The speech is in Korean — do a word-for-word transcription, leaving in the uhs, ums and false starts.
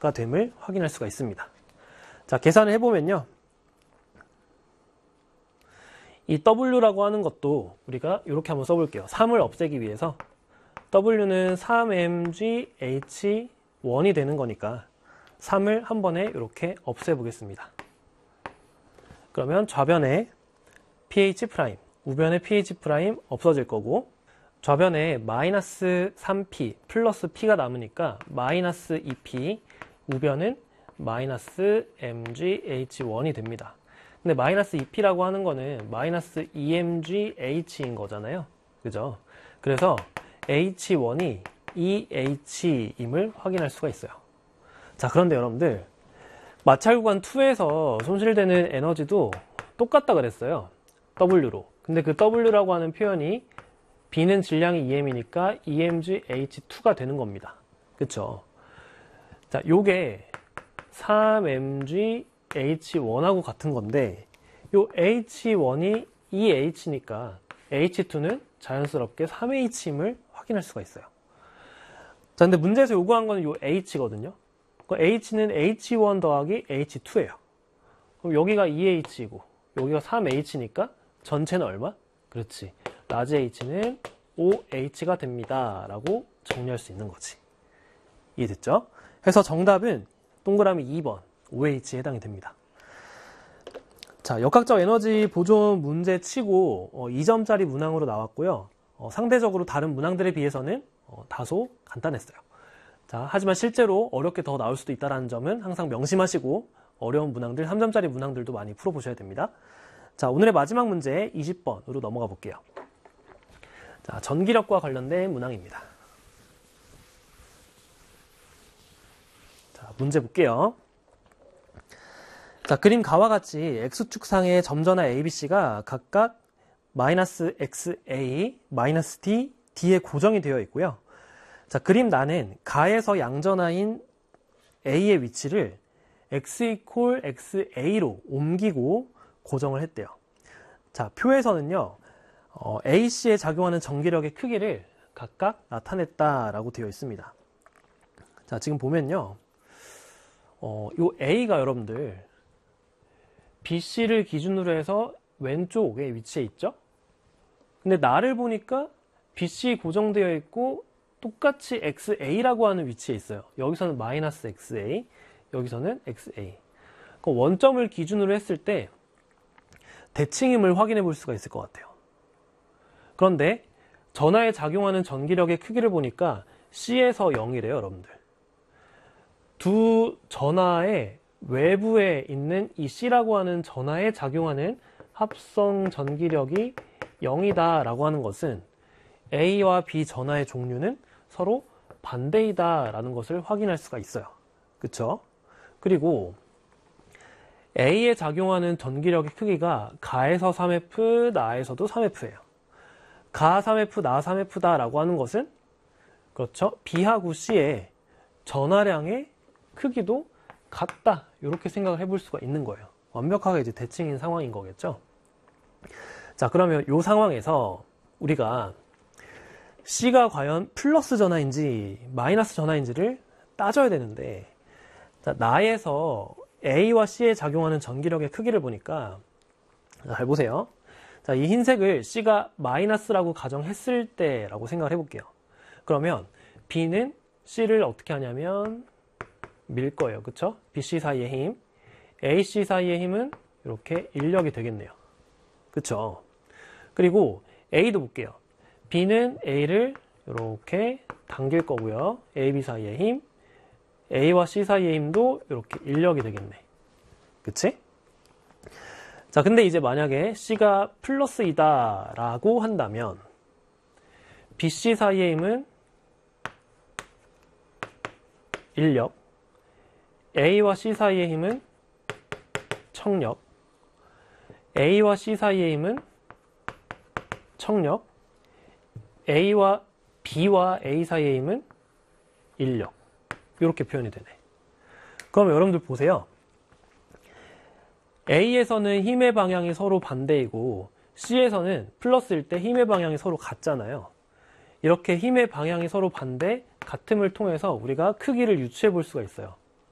됨을 확인할 수가 있습니다. 자, 계산을 해보면요. 이 W라고 하는 것도 우리가 이렇게 한번 써볼게요. 삼을 없애기 위해서 W는 삼 엠 지 에이치 원이 되는 거니까 삼을 한 번에 이렇게 없애보겠습니다. 그러면 좌변에 pH 프라임, 우변에 pH 프라임 없어질 거고 좌변에 마이너스 삼 피 플러스 P가 남으니까 마이너스 이 피, 우변은 마이너스 엠 지 에이치 원이 됩니다. 근데 마이너스 이 피라고 하는 거는 마이너스 이 엠 지 에이치인 거잖아요. 그죠? 그래서 에이치 원이 이 에이치임을 확인할 수가 있어요. 자, 그런데 여러분들 마찰 구간 이에서 손실되는 에너지도 똑같다 그랬어요. W로. 근데 그 W라고 하는 표현이 B는 질량이 이 엠이니까 이 엠 지 에이치 투가 되는 겁니다. 그쵸? 자, 요게 삼 엠 지 에이치 원하고 같은 건데 요 에이치 원이 이 에이치니까 에이치 투는 자연스럽게 삼 에이치임을 확인할 수가 있어요. 자, 근데 문제에서 요구한 거는 요 H거든요. 그 H는 에이치 원 더하기 에이치 투예요. 그럼 여기가 이 에이치이고 여기가 삼 에이치니까 전체는 얼마? 그렇지. 라지 H는 오 에이치가 됩니다. 라고 정리할 수 있는 거지. 이해됐죠? 그래서 정답은 동그라미 이 번 오 에이치에 해당이 됩니다. 자, 역학적 에너지 보존 문제 치고 어, 이 점짜리 문항으로 나왔고요. 어, 상대적으로 다른 문항들에 비해서는 어, 다소 간단했어요. 자, 하지만 실제로 어렵게 더 나올 수도 있다는 점은 항상 명심하시고 어려운 문항들, 삼 점짜리 문항들도 많이 풀어보셔야 됩니다. 자, 오늘의 마지막 문제 이십 번으로 넘어가 볼게요. 자, 전기력과 관련된 문항입니다. 자, 문제 볼게요. 자, 그림 가와 같이 X축상의 점전화 A, B, C가 각각 마이너스 엑스에이, 마이너스 D, D에 고정이 되어 있고요. 자, 그림 나는 가에서 양전하인 A의 위치를 X 이퀄 엑스에이로 옮기고 고정을 했대요. 자, 표에서는요, 어, 에이 씨에 작용하는 전기력의 크기를 각각 나타냈다라고 되어 있습니다. 자, 지금 보면요, 어, 요 A가 여러분들 비 씨를 기준으로 해서 왼쪽에 위치해 있죠? 근데 나를 보니까 비 씨 고정되어 있고 똑같이 엑스에이라고 하는 위치에 있어요. 여기서는 마이너스 엑스에이, 여기서는 엑스에이. 그 원점을 기준으로 했을 때 대칭임을 확인해 볼 수가 있을 것 같아요. 그런데 전하에 작용하는 전기력의 크기를 보니까 C에서 영이래요, 여러분들. 두 전하의 외부에 있는 이 C라고 하는 전하에 작용하는 합성 전기력이 영이다 라고 하는 것은 A와 B 전하의 종류는 서로 반대이다 라는 것을 확인할 수가 있어요. 그쵸? 그리고 A에 작용하는 전기력의 크기가 가에서 삼 에프, 나에서도 삼 에프예요. 가 삼 에프, 나 삼 에프다 라고 하는 것은 그렇죠? B하고 C의 전하량의 크기도 같다. 이렇게 생각을 해볼 수가 있는 거예요. 완벽하게 이제 대칭인 상황인 거겠죠? 자, 그러면 이 상황에서 우리가 C가 과연 플러스 전하인지 마이너스 전하인지를 따져야 되는데, 자, 나에서 A와 C에 작용하는 전기력의 크기를 보니까, 잘 보세요. 자, 이 흰색을 C가 마이너스라고 가정했을 때라고 생각을 해볼게요. 그러면 B는 C를 어떻게 하냐면 밀 거예요. 그쵸? 비 씨 사이의 힘, 에이 씨 사이의 힘은 이렇게 인력이 되겠네요. 그쵸? 그리고 A도 볼게요. B는 A를 이렇게 당길 거고요. 에이 비 사이의 힘, A와 C 사이의 힘도 이렇게 인력이 되겠네. 그치? 자, 근데 이제 만약에 C가 플러스이다 라고 한다면 비 씨 사이의 힘은 인력, A와 C 사이의 힘은 청력, A와 C 사이의 힘은 청력, A와 B와 A 사이의 힘은 인력. 이렇게 표현이 되네. 그럼 여러분들 보세요. A에서는 힘의 방향이 서로 반대이고 C에서는 플러스일 때 힘의 방향이 서로 같잖아요. 이렇게 힘의 방향이 서로 반대, 같음을 통해서 우리가 크기를 유추해 볼 수가 있어요.